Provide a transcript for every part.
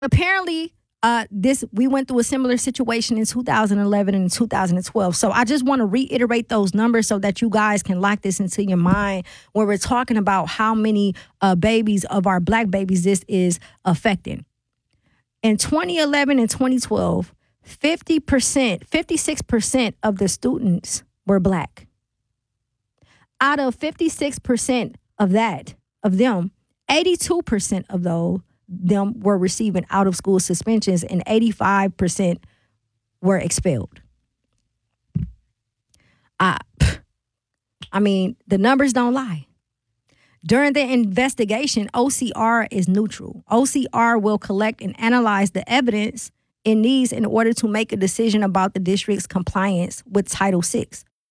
Apparently, we went through a similar situation in 2011 and 2012. So I just want to reiterate those numbers so that you guys can lock this into your mind when we're talking about how many babies of our black babies this is affecting. In 2011 and 2012, 50%, 56% of the students were black. Out of 56% of them, 82% of them were receiving out of school suspensions and 85% were expelled. I mean, the numbers don't lie. During the investigation, OCR is neutral. OCR will collect and analyze the evidence it needs in order to make a decision about the district's compliance with Title VI.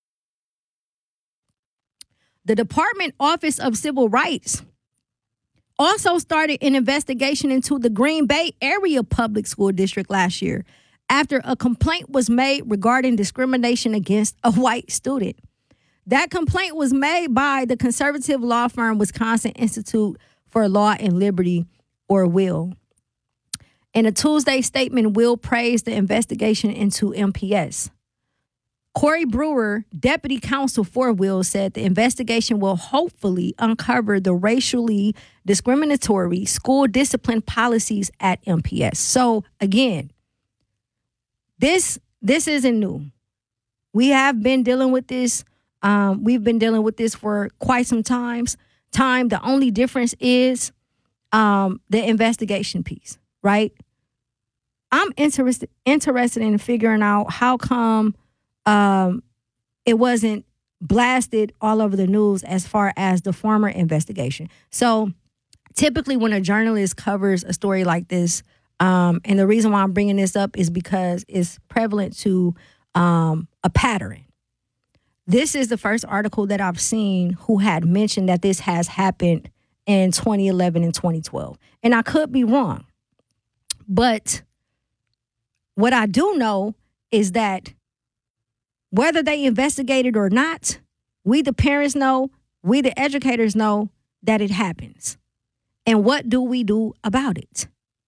The Department Office of Civil Rights also started an investigation into the Green Bay Area Public School District last year after a complaint was made regarding discrimination against a white student. That complaint was made by the conservative law firm Wisconsin Institute for Law and Liberty, or WILL. In a Tuesday statement, WILL praised the investigation into MPS. Corey Brewer, deputy counsel for WILL, said the investigation will hopefully uncover the racially discriminatory school discipline policies at MPS. So again, this isn't new. We have been dealing with this. We've been dealing with this for quite some time. The only difference is the investigation piece, right? I'm interested in figuring out how come it wasn't blasted all over the news as far as the former investigation. So typically when a journalist covers a story like this, and the reason why I'm bringing this up is because it's prevalent to a pattern. This is the first article that I've seen who had mentioned that this has happened in 2011 and 2012. And I could be wrong. But what I do know is that whether they investigated or not, we the parents know, we the educators know that it happens. And what do we do about it?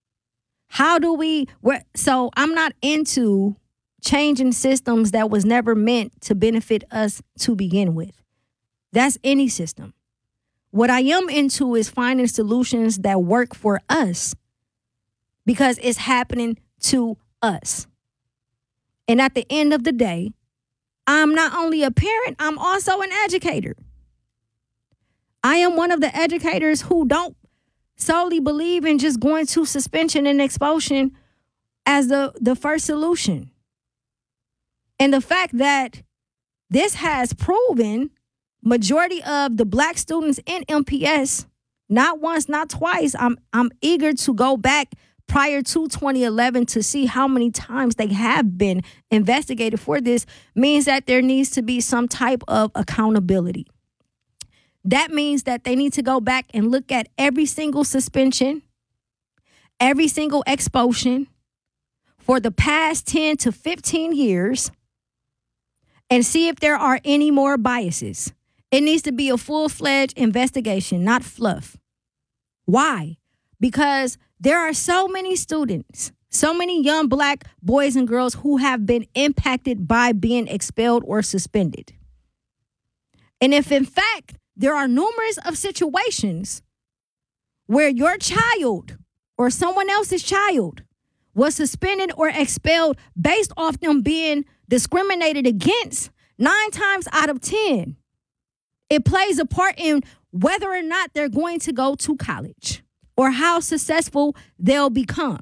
So I'm not into changing systems that was never meant to benefit us to begin with. That's any system. What I am into is finding solutions that work for us because it's happening to us. And at the end of the day, I'm not only a parent, I'm also an educator. I am one of the educators who don't solely believe in just going to suspension and expulsion as the first solution. And the fact that this has proven majority of the black students in MPS, not once, not twice, I'm eager to go back prior to 2011 to see how many times they have been investigated for this, means that there needs to be some type of accountability. That means that they need to go back and look at every single suspension, every single expulsion for the past 10 to 15 years and see if there are any more biases. It needs to be a full-fledged investigation, not fluff. Why? Because there are so many students, so many young black boys and girls who have been impacted by being expelled or suspended. And if in fact there are numerous of situations where your child or someone else's child was suspended or expelled based off them being discriminated against, 9 times out of 10, it plays a part in whether or not they're going to go to college or how successful they'll become.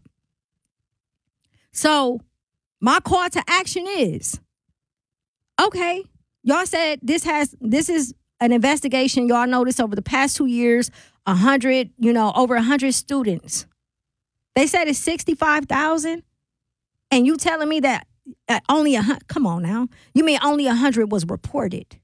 So my call to action is, okay, y'all said this is an investigation. Y'all noticed over the past 2 years, over 100 students. They said it's 65,000. And you telling me that only 100, come on now. You mean only 100 was reported?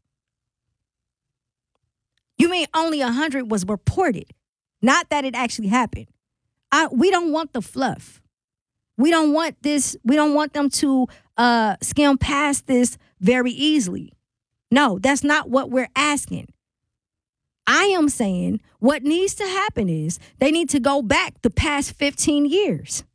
You mean only 100 was reported? Not that it actually happened. We don't want the fluff. We don't want this. We don't want them to skim past this very easily. No, that's not what we're asking. I am saying what needs to happen is they need to go back the past 15 years